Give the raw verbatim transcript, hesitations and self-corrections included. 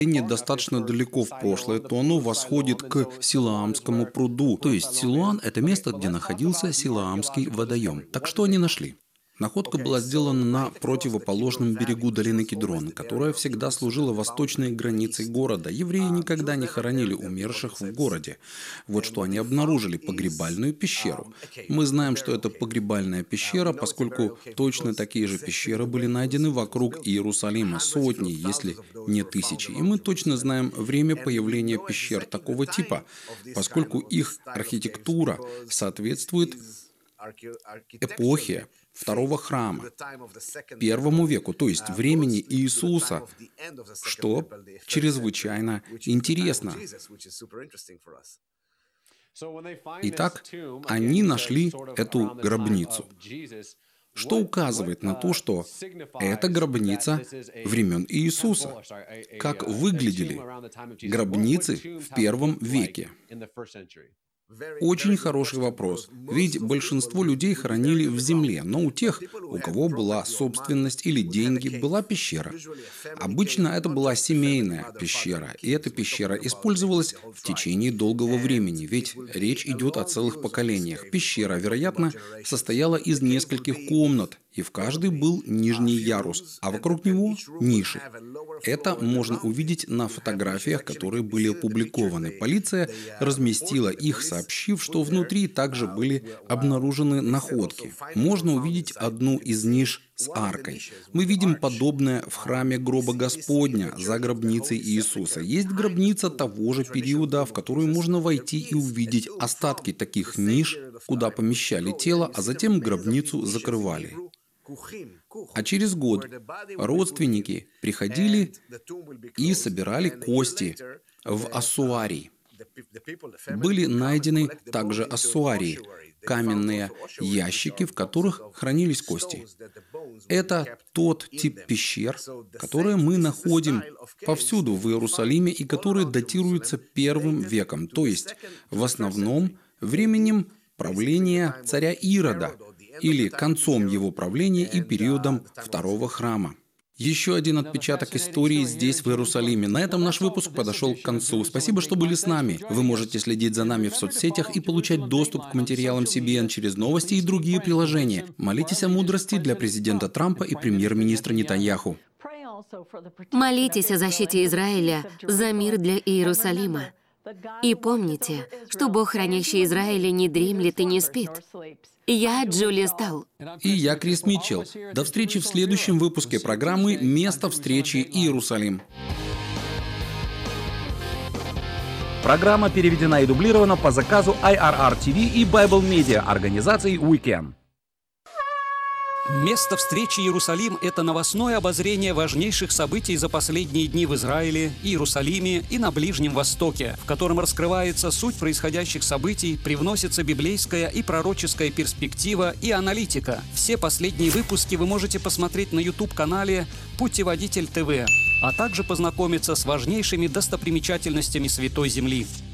недостаточно далеко в прошлое, то оно восходит к Силаамскому пруду. То есть Силуан – это место, где находился Силаамский водоем. Так что они нашли? Находка была сделана на противоположном берегу долины Кидрон, которая всегда служила восточной границей города. Евреи никогда не хоронили умерших в городе. Вот что они обнаружили – погребальную пещеру. Мы знаем, что это погребальная пещера, поскольку точно такие же пещеры были найдены вокруг Иерусалима, сотни, если не тысячи. И мы точно знаем время появления пещер такого типа, поскольку их архитектура соответствует эпохе второго храма, первому веку, то есть времени Иисуса, что чрезвычайно интересно. Итак, они нашли эту гробницу, что указывает на то, что это гробница времен Иисуса. Как выглядели гробницы в первом веке? Очень хороший вопрос. Ведь большинство людей хоронили в земле, но у тех, у кого была собственность или деньги, была пещера. Обычно это была семейная пещера, и эта пещера использовалась в течение долгого времени, ведь речь идет о целых поколениях. Пещера, вероятно, состояла из нескольких комнат, и в каждой был нижний ярус, а вокруг него ниши. Это можно увидеть на фотографиях, которые были опубликованы. Полиция разместила их, сообщив, что внутри также были обнаружены находки. Можно увидеть одну из ниш с аркой. Мы видим подобное в храме гроба Господня за гробницей Иисуса. Есть гробница того же периода, в которую можно войти и увидеть остатки таких ниш, куда помещали тело, а затем гробницу закрывали. А через год родственники приходили и собирали кости в ассуарий. Были найдены также ассуарии, каменные ящики, в которых хранились кости. Это тот тип пещер, которые мы находим повсюду в Иерусалиме и которые датируются первым веком, то есть в основном временем правления царя Ирода или концом его правления и периодом второго храма. Еще один отпечаток истории здесь, в Иерусалиме. На этом наш выпуск подошел к концу. Спасибо, что были с нами. Вы можете следить за нами в соцсетях и получать доступ к материалам си би эн через новости и другие приложения. Молитесь о мудрости для президента Трампа и премьер-министра Нетаньяху. Молитесь о защите Израиля за мир для Иерусалима. И помните, что Бог, хранящий Израиля, не дремлет и не спит. Я Джулия Стал. И я Крис Митчелл. До встречи в следующем выпуске программы «Место встречи Иерусалим». Программа переведена и дублирована по заказу ай ар ар ти ви и Bible Media организации Weekend. Место встречи Иерусалим – это новостное обозрение важнейших событий за последние дни в Израиле, Иерусалиме и на Ближнем Востоке, в котором раскрывается суть происходящих событий, привносится библейская и пророческая перспектива и аналитика. Все последние выпуски вы можете посмотреть на YouTube-канале «Путеводитель ТВ», а также познакомиться с важнейшими достопримечательностями Святой Земли.